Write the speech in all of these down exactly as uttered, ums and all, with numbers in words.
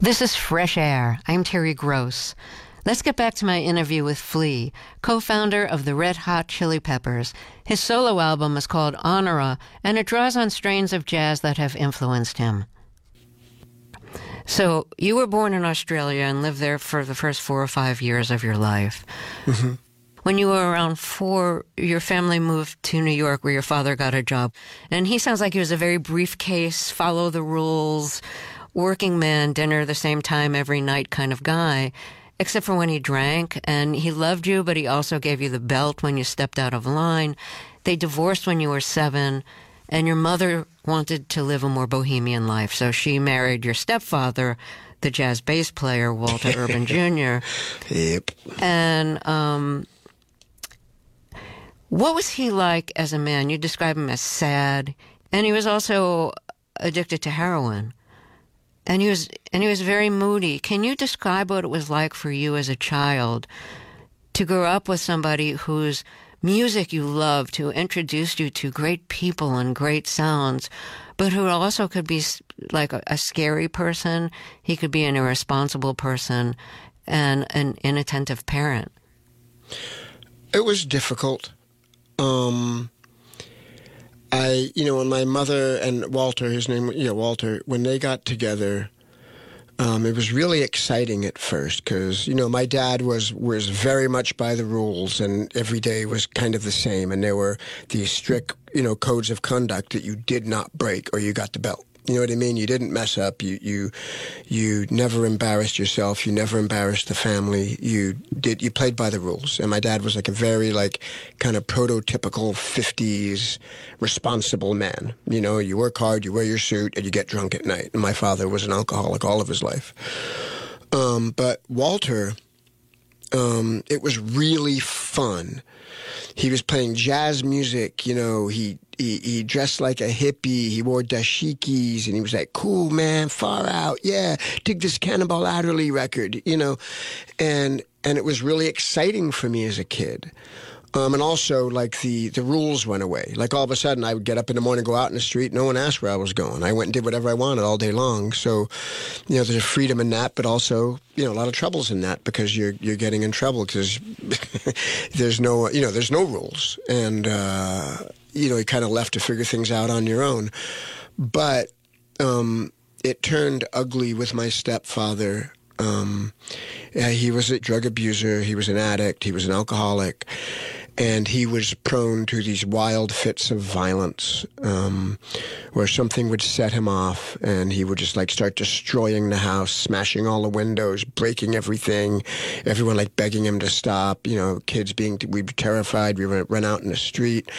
This is Fresh Air. I'm Terry Gross. Let's get back to my interview with Flea, co-founder of the Red Hot Chili Peppers. His solo album is called Honora, and it draws on strains of jazz that have influenced him. So you were born in Australia and lived there for the first four or five years of your life. Mm-hmm. When you were around four, your family moved to New York where your father got a job. And he sounds like he was a very briefcase, follow the rules, working man, dinner the same time every night kind of guy, except for when he drank. And he loved you, but he also gave you the belt when you stepped out of line. They divorced when you were seven, and your mother wanted to live a more bohemian life. So she married your stepfather, the jazz bass player, Walter Urban Junior Yep. And um, what was he like as a man? You describe him as sad, and he was also addicted to heroin. And he was and he was very moody. Can you describe what it was like for you as a child to grow up with somebody whose music you loved, who introduced you to great people and great sounds, but who also could be like a, a scary person? He could be an irresponsible person and an inattentive parent. It was difficult. Um, I, you know, when my mother and Walter, his name, yeah, Walter, when they got together, um, it was really exciting at first because, you know, my dad was, was very much by the rules and every day was kind of the same. And there were these strict, you know, codes of conduct that you did not break or you got the belt. You know what I mean? You didn't mess up. You, you, you never embarrassed yourself. You never embarrassed the family. You did, you played by the rules. And my dad was like a very like kind of prototypical fifties responsible man. You know, you work hard, you wear your suit, and you get drunk at night. And my father was an alcoholic all of his life. Um, but Walter, um, it was really fun. He was playing jazz music, you know, he, he, he dressed like a hippie, he wore dashikis, and he was like, cool, man, far out, yeah, dig this Cannonball Adderley record, you know, and, and it was really exciting for me as a kid. Um, and also, like, the, the rules went away. Like, all of a sudden, I would get up in the morning, go out in the street, no one asked where I was going. I went and did whatever I wanted all day long. So, you know, there's a freedom in that, but also, you know, a lot of troubles in that because you're you're getting in trouble because there's no, you know, there's no rules. And, uh, you know, you're kind of left to figure things out on your own. But um, it turned ugly with my stepfather. Um, yeah, he was a drug abuser. He was an addict. He was an alcoholic. And he was prone to these wild fits of violence, um, where something would set him off and he would just like start destroying the house, smashing all the windows, breaking everything, everyone like begging him to stop, you know, kids being, we'd be terrified, we would run out in the street.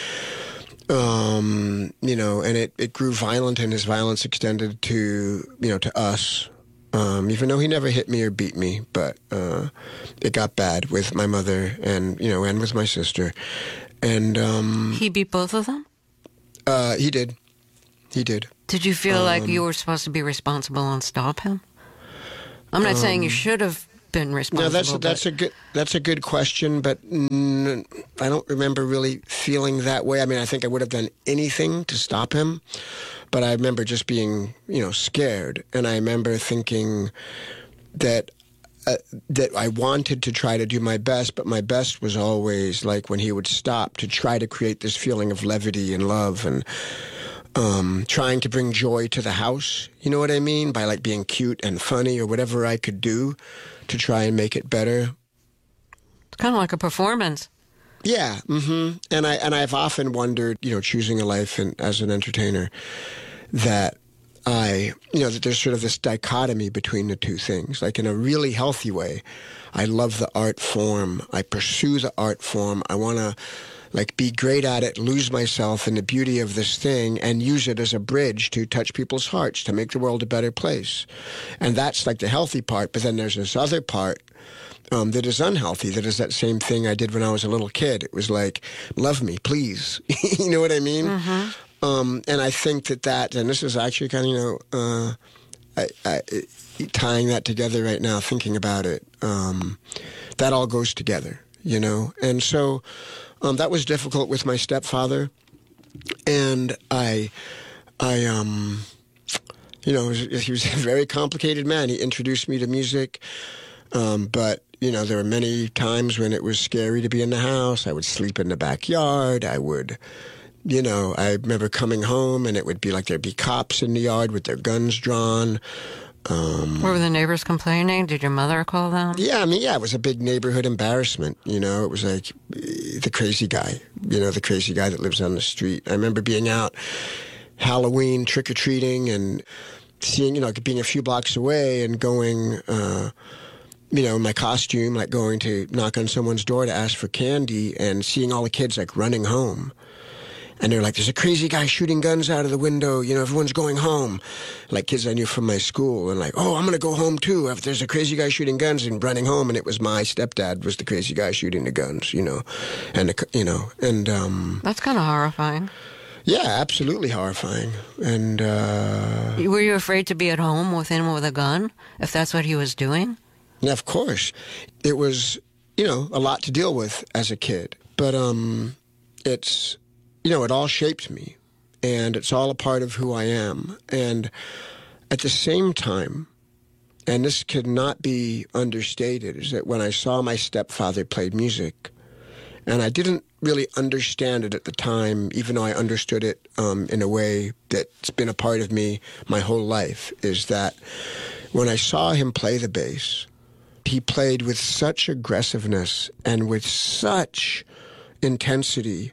Um, you know, and it, it grew violent and his violence extended to, you know, to us. Um, even though he never hit me or beat me, but uh, it got bad with my mother and, you know, and with my sister. And um, He beat both of them? Uh, he did. He did. Did you feel um, like you were supposed to be responsible and stop him? I'm not um, saying you should have been responsible. No, that's a, that's a good that's a good question, but mm, I don't remember really feeling that way. I mean, I think I would have done anything to stop him. But I remember just being, you know, scared. And I remember thinking that uh, that I wanted to try to do my best, but my best was always like when he would stop to try to create this feeling of levity and love and um, trying to bring joy to the house. You know what I mean? By like being cute and funny or whatever I could do to try and make it better. It's kind of like a performance. Yeah, mm-hmm. And I and I've often wondered, you know, choosing a life in, as an entertainer, that I, you know, that there's sort of this dichotomy between the two things. Like in a really healthy way, I love the art form. I pursue the art form. I want to, like, be great at it, lose myself in the beauty of this thing, and use it as a bridge to touch people's hearts, to make the world a better place. And that's like the healthy part. But then there's this other part Um, that is unhealthy, that is that same thing I did when I was a little kid. It was like, love me, please. You know what I mean? Mm-hmm. Um, and I think that that, and this is actually kind of, you know, uh, I, I, tying that together right now, thinking about it, um, that all goes together, you know? And so um, that was difficult with my stepfather. And I, I, um... You know, he was, he was a very complicated man. He introduced me to music, um, but, you know, there were many times when it was scary to be in the house. I would sleep in the backyard. I would, you know, I remember coming home and it would be like there'd be cops in the yard with their guns drawn. Um, Were the neighbors complaining? Did your mother call them? Yeah, I mean, yeah, it was a big neighborhood embarrassment. You know, it was like the crazy guy, you know, the crazy guy that lives on the street. I remember being out Halloween trick-or-treating and seeing, you know, being a few blocks away and going, uh, you know, in my costume, like going to knock on someone's door to ask for candy and seeing all the kids like running home. And they're like, there's a crazy guy shooting guns out of the window. You know, everyone's going home. Like kids I knew from my school. And like, oh, I'm going to go home too. If there's a crazy guy shooting guns and running home. And it was my stepdad was the crazy guy shooting the guns, you know. And, the, you know, and... um That's kind of horrifying. Yeah, absolutely horrifying. And... uh Were you afraid to be at home with him with a gun, if that's what he was doing? Yeah, of course. It was, you know, a lot to deal with as a kid. But um it's... You know, it all shaped me, and it's all a part of who I am. And at the same time, and this could not be understated, is that when I saw my stepfather play music, and I didn't really understand it at the time, even though I understood it um, in a way that's been a part of me my whole life, is that when I saw him play the bass, he played with such aggressiveness and with such intensity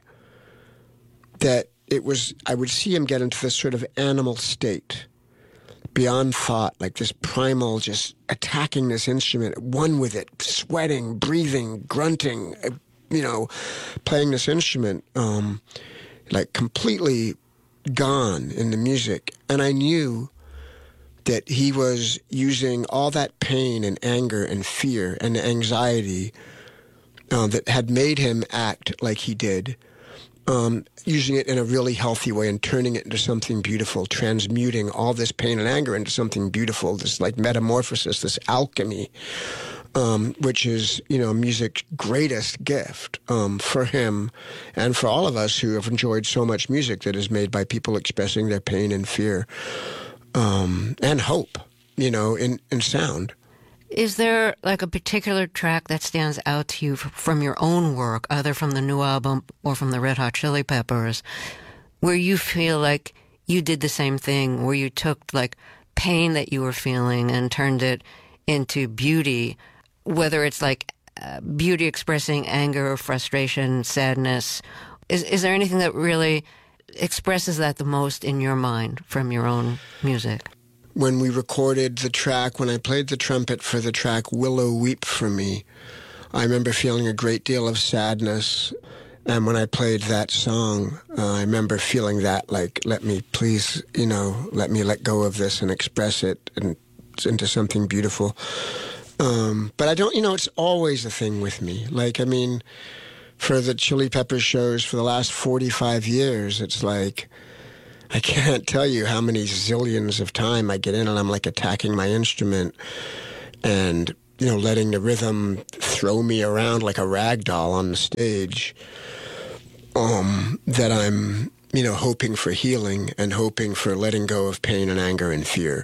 that it was, I would see him get into this sort of animal state, beyond thought, like this primal, just attacking this instrument, one with it, sweating, breathing, grunting, you know, playing this instrument, um, like completely gone in the music. And I knew that he was using all that pain and anger and fear and anxiety uh, that had made him act like he did, Um, using it in a really healthy way and turning it into something beautiful, transmuting all this pain and anger into something beautiful, this like metamorphosis, this alchemy, um, which is, you know, music's greatest gift um, for him and for all of us who have enjoyed so much music that is made by people expressing their pain and fear um, and hope, you know, in, in sound. Is there like a particular track that stands out to you f- from your own work, either from the new album or from the Red Hot Chili Peppers, where you feel like you did the same thing, where you took like pain that you were feeling and turned it into beauty, whether it's like uh, beauty expressing anger, frustration, sadness? Is, is there anything that really expresses that the most in your mind from your own music? When we recorded the track, when I played the trumpet for the track Willow Weep for Me, I remember feeling a great deal of sadness. And when I played that song, uh, I remember feeling that, like, let me please, you know, let me let go of this and express it and into something beautiful. Um, but I don't, you know, it's always a thing with me. Like, I mean, for the Chili Peppers shows for the last forty-five years, it's like, I can't tell you how many zillions of time I get in and I'm like attacking my instrument and, you know, letting the rhythm throw me around like a rag doll on the stage, um, that I'm, you know, hoping for healing and hoping for letting go of pain and anger and fear.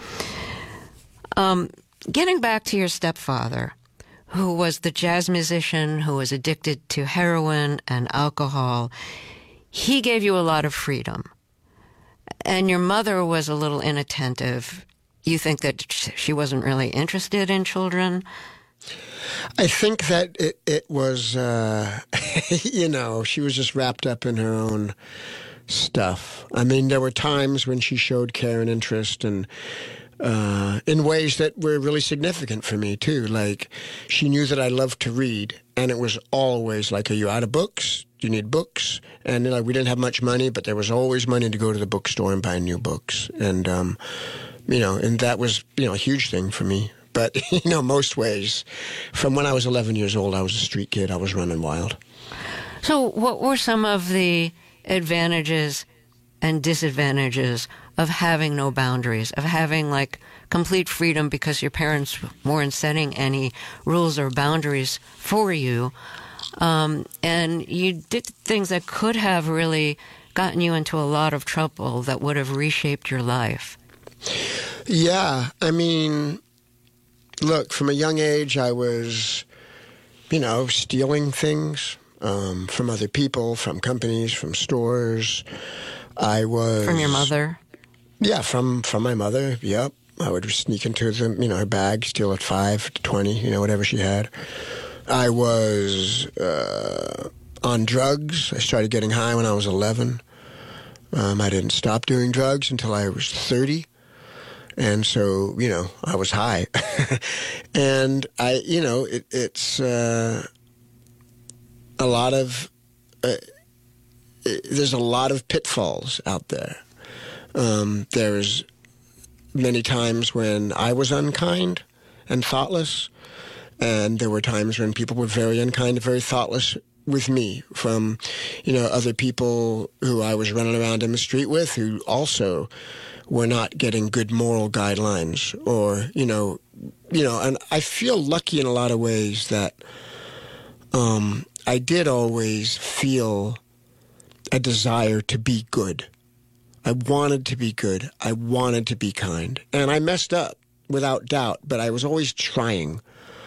Um, getting back to your stepfather, who was the jazz musician who was addicted to heroin and alcohol, he gave you a lot of freedom. And your mother was a little inattentive. You think that she wasn't really interested in children? I think that it, it was, uh, you know, she was just wrapped up in her own stuff. I mean, there were times when she showed care and interest and uh, in ways that were really significant for me, too. Like, she knew that I loved to read, and it was always like, are you out of books? Do you need books? And, you know, we didn't have much money, but there was always money to go to the bookstore and buy new books. And, um, you know, and that was, you know, a huge thing for me. But, you know, most ways, from when I was eleven years old, I was a street kid. I was running wild. So what were some of the advantages and disadvantages of having no boundaries, of having, like, complete freedom because your parents weren't setting any rules or boundaries for you? Um, and you did things that could have really gotten you into a lot of trouble that would have reshaped your life. Yeah, I mean, look, from a young age, I was, you know, stealing things um, from other people, from companies, from stores. I was... From your mother? Yeah, from, from my mother, yep. I would sneak into the, you know, her bag, steal at five to twenty, you know, whatever she had. I was uh, on drugs. I started getting high when I was eleven. Um, I didn't stop doing drugs until I was thirty. And so, you know, I was high. And I, you know, it, it's uh, a lot of, uh, it, there's a lot of pitfalls out there. Um, there's many times when I was unkind and thoughtless, and there were times when people were very unkind and very thoughtless with me, from, you know, other people who I was running around in the street with who also were not getting good moral guidelines, or, you know, you know, and I feel lucky in a lot of ways that um, I did always feel a desire to be good. I wanted to be good. I wanted to be kind. And I messed up, without doubt, but I was always trying.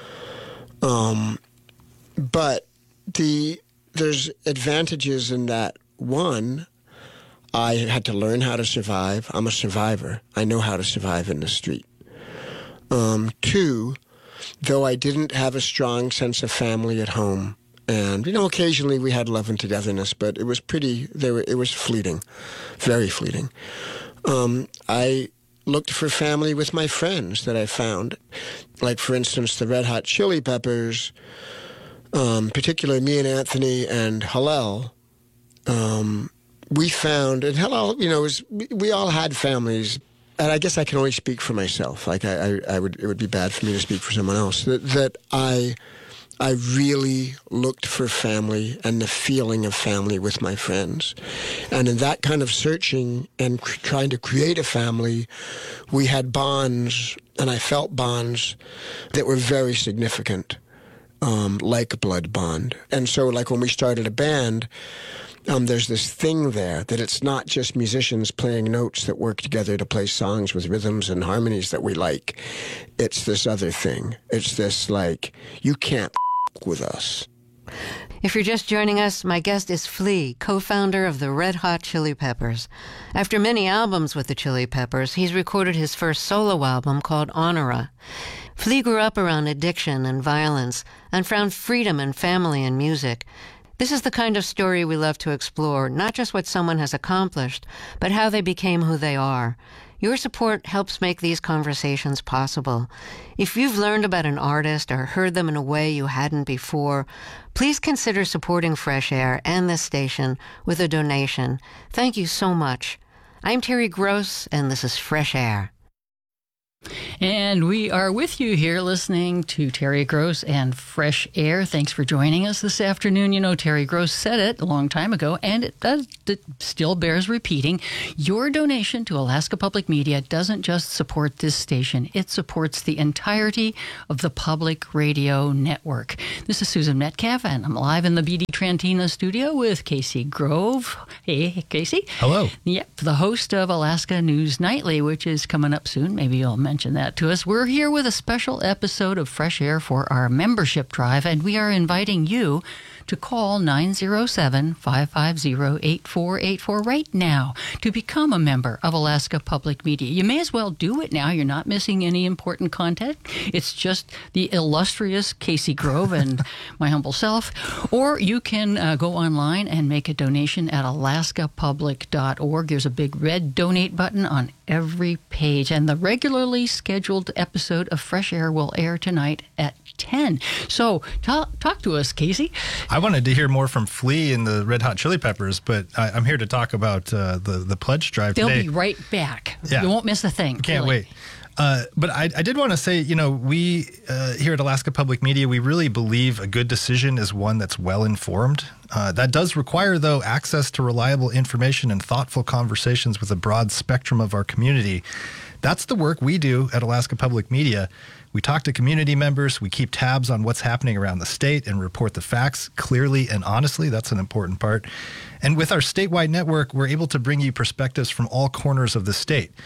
Um, but the there's advantages in that. One, I had to learn how to survive. I'm a survivor. I know how to survive in the street. Um, two, though I didn't have a strong sense of family at home, and, you know, occasionally we had love and togetherness, but it was pretty, they were, it was fleeting, very fleeting. Um, I looked for family with my friends that I found. Like, for instance, the Red Hot Chili Peppers, um, particularly me and Anthony and Hillel, um, we found, and Hillel, you know, was, we all had families, and I guess I can only speak for myself. Like, I, I, I would, it would be bad for me to speak for someone else. That, that I... I really looked for family and the feeling of family with my friends. And in that kind of searching and cr- trying to create a family, we had bonds, and I felt bonds that were very significant, um, like a blood bond. And so, like, when we started a band, um, there's this thing there that it's not just musicians playing notes that work together to play songs with rhythms and harmonies that we like. It's this other thing. It's this, like, you can't with us. If you're just joining us, my guest is Flea, co-founder of the Red Hot Chili Peppers. After many albums with the Chili Peppers, he's recorded his first solo album called Honora. Flea grew up around addiction and violence and found freedom and family in music. This is the kind of story we love to explore, not just what someone has accomplished, but how they became who they are. Your support helps make these conversations possible. If you've learned about an artist or heard them in a way you hadn't before, please consider supporting Fresh Air and this station with a donation. Thank you so much. I'm Terry Gross, and this is Fresh Air. And we are with you here listening to Terry Gross and Fresh Air. Thanks for joining us this afternoon. You know, Terry Gross said it a long time ago, and it does it still bears repeating. Your donation to Alaska Public Media doesn't just support this station, it supports the entirety of the public radio network. This is Susan Metcalf, and I'm live in the B D Trantina studio with Casey Grove. Hey, Casey. Hello. Yep, the host of Alaska News Nightly, which is coming up soon. Maybe you'll mention that to us. We're here with a special episode of Fresh Air for our membership drive, and we are inviting you to call nine zero seven, five five zero, eight four eight four right now to become a member of Alaska Public Media. You may as well do it now. You're not missing any important content. It's just the illustrious Casey Grove and my humble self. Or you can uh, go online and make a donation at alaska public dot org. There's a big red donate button on every page. And the regularly scheduled episode of Fresh Air will air tonight at ten. So talk, talk to us, Casey. I wanted to hear more from Flea and the Red Hot Chili Peppers, but I, I'm here to talk about uh, the, the pledge drive They'll today. They'll be right back. Yeah. You won't miss a thing. Can't really. wait. Uh, but I, I did want to say, you know, we uh, here at Alaska Public Media, we really believe a good decision is one that's well-informed. Uh, that does require, though, access to reliable information and thoughtful conversations with a broad spectrum of our community. That's the work we do at Alaska Public Media. We talk to community members, we keep tabs on what's happening around the state and report the facts clearly and honestly. That's an important part. And with our statewide network, we're able to bring you perspectives from all corners of the state.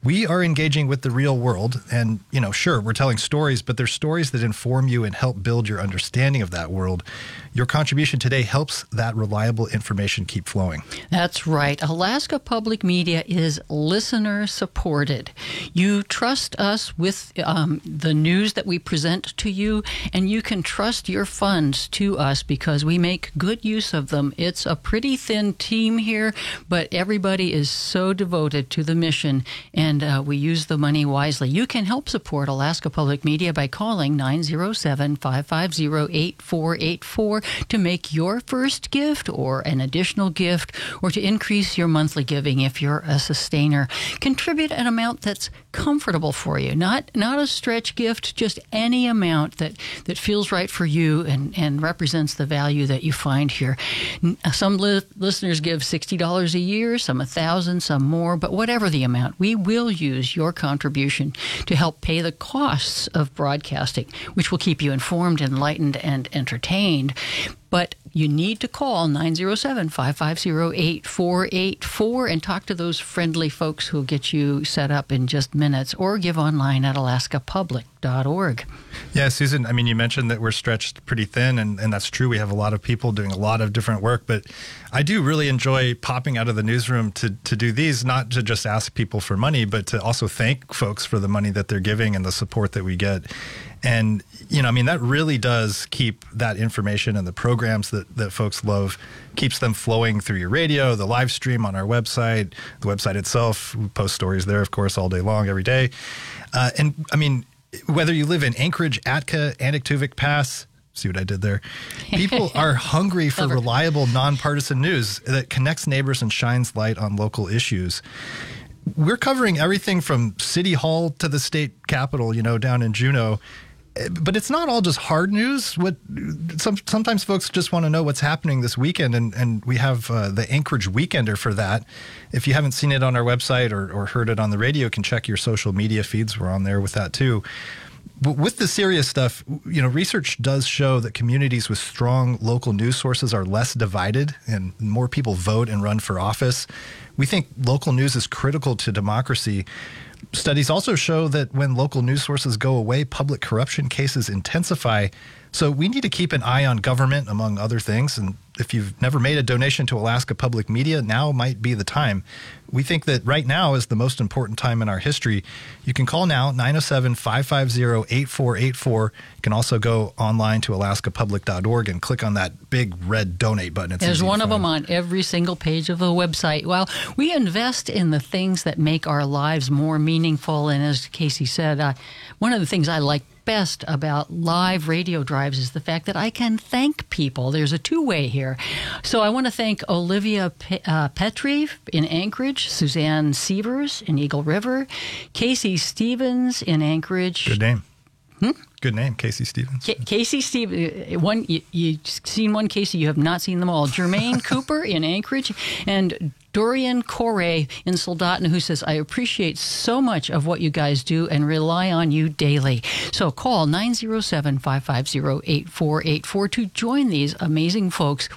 We are engaging with the real world, and, you know, sure, we're telling stories, but they're stories that inform you and help build your understanding of that world. Your contribution today helps that reliable information keep flowing. That's right. Alaska Public Media is listener supported. You trust us with um, the news that we present to you, and you can trust your funds to us because we make good use of them. It's a pretty thin team here, but everybody is so devoted to the mission, and uh, we use the money wisely. You can help support Alaska Public Media by calling nine oh seven, five five oh, eight four eight four to make your first gift or an additional gift, or to increase your monthly giving if you're a sustainer. Contribute an amount that's comfortable for you, not not a stretch gift, just any amount that, that feels right for you and, and represents the value that you find here. Some li- listeners give sixty dollars a year, some one thousand dollars, some more, but whatever the amount, we will use your contribution to help pay the costs of broadcasting, which will keep you informed, enlightened, and entertained. But you need to call nine oh seven, five five oh, eight four eight four and talk to those friendly folks who will get you set up in just minutes, or give online at alaska public dot org. Yeah, Susan, I mean, you mentioned that we're stretched pretty thin, and, and that's true. We have a lot of people doing a lot of different work, but I do really enjoy popping out of the newsroom to, to do these, not to just ask people for money, but to also thank folks for the money that they're giving and the support that we get. And, you know, I mean, that really does keep that information and the programs that, that folks love, keeps them flowing through your radio, the live stream on our website, the website itself. We post stories there, of course, all day long, every day. Uh, and, I mean, whether you live in Anchorage, Atka, Anaktuvuk Pass, see what I did there? People are hungry for reliable, nonpartisan news that connects neighbors and shines light on local issues. We're covering everything from City Hall to the state capitol, you know, down in Juneau. But it's not all just hard news. What some, sometimes folks just want to know what's happening this weekend, and, and we have uh, the Anchorage Weekender for that. If you haven't seen it on our website or, or heard it on the radio, you can check your social media feeds. We're on there with that too. But with the serious stuff, you know, research does show that communities with strong local news sources are less divided and more people vote and run for office. We think local news is critical to democracy. Studies also show that when local news sources go away, public corruption cases intensify. So we need to keep an eye on government, among other things. And if you've never made a donation to Alaska Public Media, now might be the time. We think that right now is the most important time in our history. You can call now, nine oh seven, five five oh, eight four eight four. You can also go online to alaska public dot org and click on that big red donate button. It's There's one of them on every single page of the website. Well, we invest in the things that make our lives more meaningful. And as Casey said, uh, one of the things I like best about live radio drives is the fact that I can thank people. There's a two-way here. So I want to thank Olivia Pe- uh, Petrie in Anchorage, Suzanne Sievers in Eagle River, Casey Stevens in Anchorage. Good name. Hmm? Good name, Casey Stevens. K- Casey Stevens, one you, you've seen one Casey, you have not seen them all. Jermaine Cooper in Anchorage, and Dorian Corey in Soldotna, who says, I appreciate so much of what you guys do and rely on you daily. So call nine oh seven, five five oh, eight four eight four to join these amazing folks